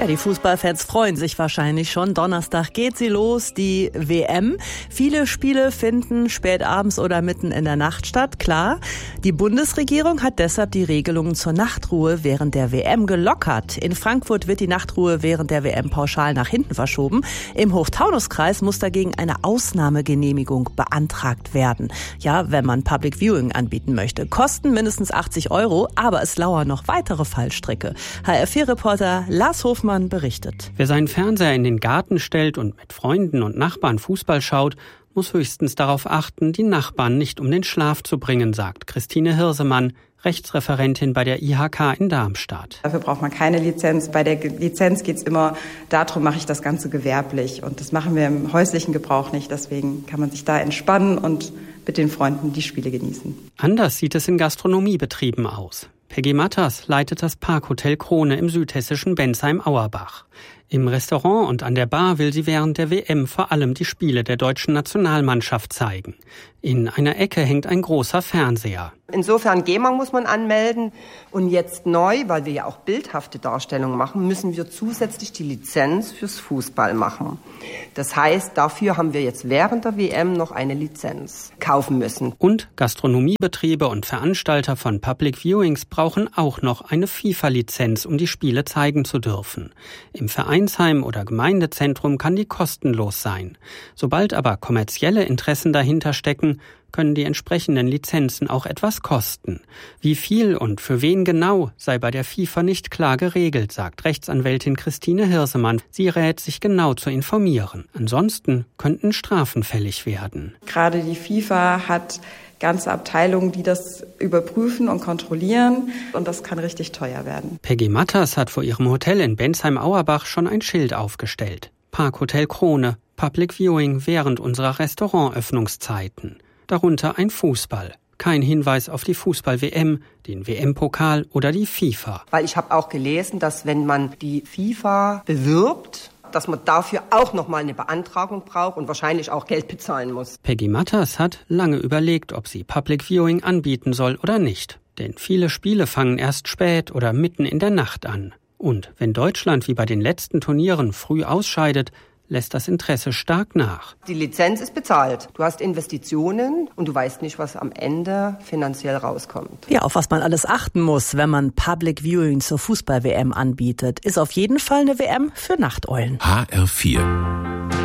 Ja, die Fußballfans freuen sich wahrscheinlich schon. Donnerstag geht sie los, die WM. Viele Spiele finden spät abends oder mitten in der Nacht statt, klar. Die Bundesregierung hat deshalb die Regelungen zur Nachtruhe während der WM gelockert. In Frankfurt wird die Nachtruhe während der WM pauschal nach hinten verschoben. Im Hochtaunuskreis muss dagegen eine Ausnahmegenehmigung beantragt werden. Ja, wenn man Public Viewing anbieten möchte. Kosten mindestens 80 €, aber es lauern noch weitere Fallstricke. HR4-Reporter Lars Hofmann berichtet. Wer seinen Fernseher in den Garten stellt und mit Freunden und Nachbarn Fußball schaut, muss höchstens darauf achten, die Nachbarn nicht um den Schlaf zu bringen, sagt Christine Hirsemann, Rechtsreferentin bei der IHK in Darmstadt. Dafür braucht man keine Lizenz. Bei der Lizenz geht es immer darum, mache ich das Ganze gewerblich. Und das machen wir im häuslichen Gebrauch nicht. Deswegen kann man sich da entspannen und mit den Freunden die Spiele genießen. Anders sieht es in Gastronomiebetrieben aus. Peggy Matters leitet das Parkhotel Krone im südhessischen Bensheim-Auerbach. Im Restaurant und an der Bar will sie während der WM vor allem die Spiele der deutschen Nationalmannschaft zeigen. In einer Ecke hängt ein großer Fernseher. Insofern GEMA muss man anmelden. Und jetzt neu, weil wir ja auch bildhafte Darstellungen machen, müssen wir zusätzlich die Lizenz fürs Fußball machen. Das heißt, dafür haben wir jetzt während der WM noch eine Lizenz kaufen müssen. Und Gastronomiebetriebe und Veranstalter von Public Viewings brauchen auch noch eine FIFA-Lizenz, um die Spiele zeigen zu dürfen. Im Vereinsheim oder Gemeindezentrum kann die kostenlos sein. Sobald aber kommerzielle Interessen dahinter stecken, können die entsprechenden Lizenzen auch etwas kosten. Wie viel und für wen genau, sei bei der FIFA nicht klar geregelt, sagt Rechtsanwältin Christine Hirsemann. Sie rät, sich genau zu informieren. Ansonsten könnten Strafen fällig werden. Gerade die FIFA hat ganze Abteilungen, die das überprüfen und kontrollieren. Und das kann richtig teuer werden. Peggy Matters hat vor ihrem Hotel in Bensheim-Auerbach schon ein Schild aufgestellt. Parkhotel Krone, Public Viewing während unserer Restaurantöffnungszeiten. Darunter ein Fußball. Kein Hinweis auf die Fußball-WM, den WM-Pokal oder die FIFA. Weil ich habe auch gelesen, dass wenn man die FIFA bewirbt, dass man dafür auch nochmal eine Beantragung braucht und wahrscheinlich auch Geld bezahlen muss. Peggy Matters hat lange überlegt, ob sie Public Viewing anbieten soll oder nicht. Denn viele Spiele fangen erst spät oder mitten in der Nacht an. Und wenn Deutschland wie bei den letzten Turnieren früh ausscheidet, lässt das Interesse stark nach. Die Lizenz ist bezahlt. Du hast Investitionen und du weißt nicht, was am Ende finanziell rauskommt. Ja, auf was man alles achten muss, wenn man Public Viewing zur Fußball-WM anbietet, ist auf jeden Fall eine WM für Nachteulen. HR4